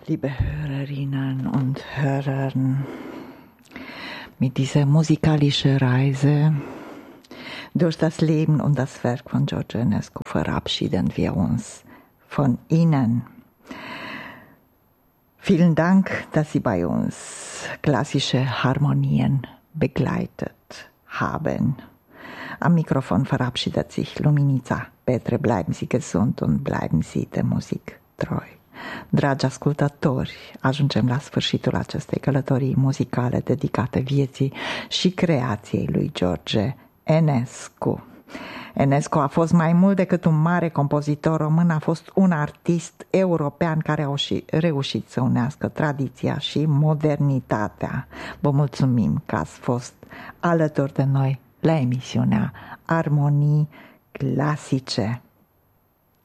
Liebe Hörerinnen und Hörer, mit dieser musikalischen Reise durch das Leben und das Werk von George Enescu verabschieden wir uns von Ihnen. Vielen Dank, dass Sie bei uns klassische Harmonien begleitet haben. Am Mikrofon verabschiedet sich Luminița Petre. Bleiben Sie gesund und bleiben Sie der Musik treu. Dragi ascultători, ajungem la sfârșitul acestei călătorii muzicale dedicate vieții și creației lui George Enescu. Enescu a fost mai mult decât un mare compozitor român, a fost un artist european care a reușit să unească tradiția și modernitatea. Vă mulțumim că ați fost alături de noi la emisiunea Armonii Clasice.